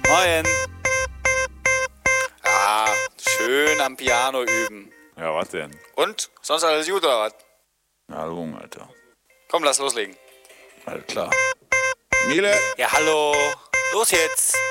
Moin. Ah, schön am Piano üben. Ja, was denn? Und? Sonst alles gut oder was? Na, Lung, Alter. Komm, lass loslegen. Alles klar. Miele. Ja, hallo. Los jetzt.